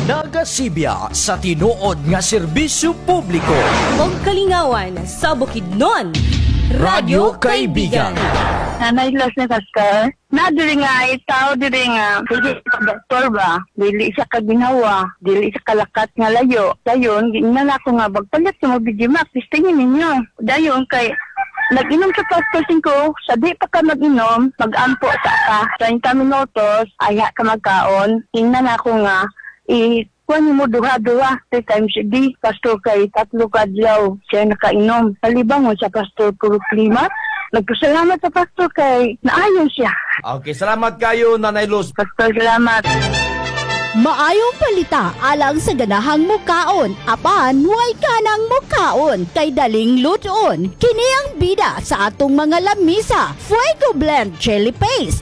Nagasibya sa tinuod nga serbisyo publiko. Og kalingawan sa Bukidnon. Radyo Kaibigan. Nanay Los ni Pastor, na dili nga itaw dili nga dili sa doktor ba, dili siya kaginawa, dili siya kalakat nga layo. Dayon ginnan ako nga bagpalit sa Bigimax, tingin ninyo. Dayon kay nag-inom sa Pastor 5, sa di pa ka mag-inom, mag-ampo sa ka. 30 minutos, aya ka magkaon. Tingnan ako nga, kuan mo duha-duha 3 times a day. Pastor kay 3 kadlaw siya nakainom. Talibang mo sa Pastor puro klima. Nagpasalamat sa Pastor kay naayon siya. Okay, salamat kayo, Nanay Luz. Pastor, salamat. Maayong palita alang sa ganahang mukaon, apan huwag ka ng mukaon kay daling luton. Kini ang bida sa atong mga lamisa, Fuego Blend Chili Paste.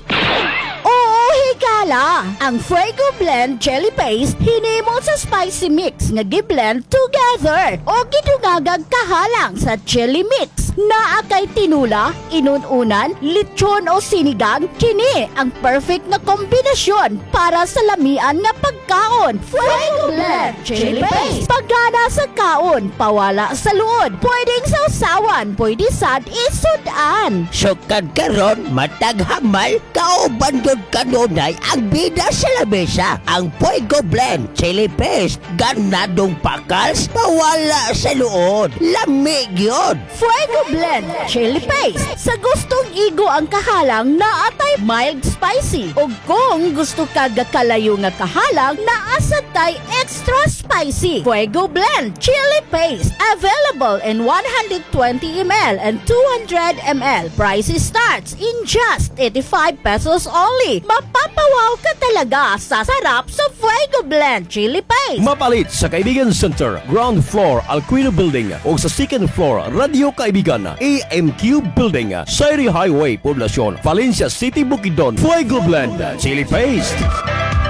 Oo, higala! Ang Fuego Blend Chili Paste hinimo sa spicy mix nga gi-blend together o gidungagag kahalang sa chili mix. Naa kay tinula, inununan, lechon o sinigang, kini ang perfect na kombinasyon para sa lamian nga pagkaon. Fuego Blend Chili Paste. Pagana sa kaon, pawala sa luod. Pwedeng sausawan, pwede sad isudan. Sukad karon matag hamal kauban gud kanunay ang bida sa lamesa. Ang Fuego Blend Chili Paste ganadong pakals pawala sa luod. Lamig yun. Fuego Blend Chili Paste. Sa gustong igo ang kahalang na atay mild spicy. O kung gusto ka gakalayo nga kahalang na asatay extra spicy. Fuego Blend Chili Paste. Available in 120 ml and 200 ml. Price starts in just 85 pesos only. Mapapawaw ka talaga sa sarap sa Fuego Blend Chili Paste. Mapalit sa Kaibigan Center, ground floor, Alquino Building o sa second floor, Radio Kaibigan, AMQ Building, Sairi Highway, Poblacion, Valencia City, Bukidnon. Fuego Blend Chili Paste.